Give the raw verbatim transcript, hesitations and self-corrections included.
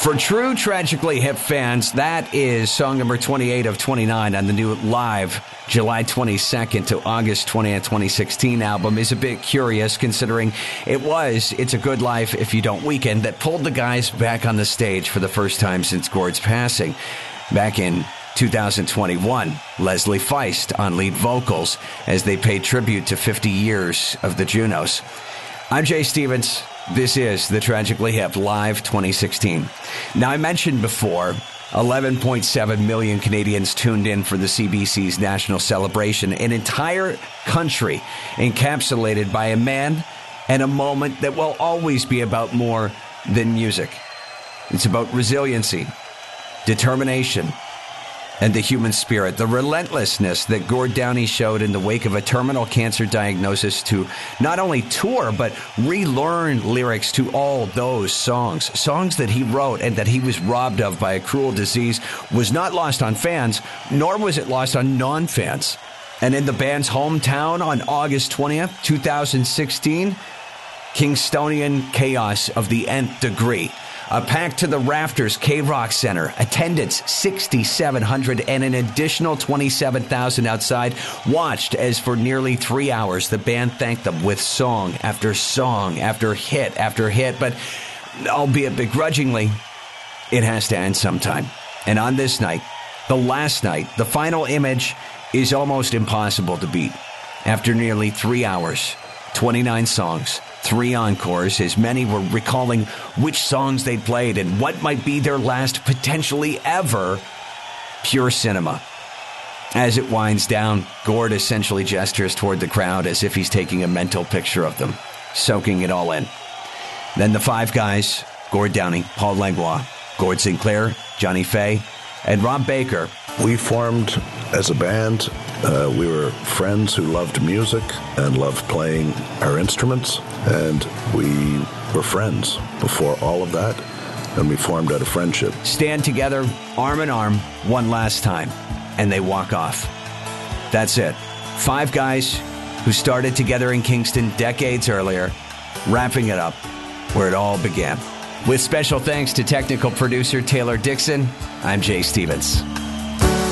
For true Tragically Hip fans, that is song number twenty-eight of twenty-nine on the new live July twenty-second to August twentieth, twenty sixteen album. Is a bit curious considering it was It's a Good Life If You Don't Weaken that pulled the guys back on the stage for the first time since Gord's passing. Back in two thousand twenty-one, Leslie Feist on lead vocals as they paid tribute to fifty years of the Junos. I'm Jay Stevens. This is the Tragically Hip Live twenty sixteen. Now, I mentioned before, eleven point seven million Canadians tuned in for the C B C's national celebration, an entire country encapsulated by a man and a moment that will always be about more than music. It's about resiliency, determination, and the human spirit, the relentlessness that Gord Downie showed in the wake of a terminal cancer diagnosis to not only tour, but relearn lyrics to all those songs. Songs that he wrote and that he was robbed of by a cruel disease was not lost on fans, nor was it lost on non-fans. And in the band's hometown on August twentieth, twenty sixteen, Kingstonian chaos of the nth degree. A packed to the rafters K-Rock Center, attendance sixty-seven hundred, and an additional twenty-seven thousand outside watched as for nearly three hours the band thanked them with song after song after hit after hit. But albeit begrudgingly, it has to end sometime. And on this night, the last night, the final image is almost impossible to beat. After nearly three hours, twenty-nine songs, three encores, as many were recalling which songs they'd played and what might be their last potentially ever pure cinema. As it winds down, Gord essentially gestures toward the crowd as if he's taking a mental picture of them, soaking it all in. Then the five guys, Gord Downie, Paul Langlois, Gord Sinclair, Johnny Fay, and Rob Baker. We formed as a band. Uh, we were friends who loved music and loved playing our instruments, and we were friends before all of that, and we formed out of friendship. Stand together, arm in arm, one last time, and they walk off. That's it. Five guys who started together in Kingston decades earlier, wrapping it up where it all began. With special thanks to technical producer Taylor Dixon, I'm Jay Stevens.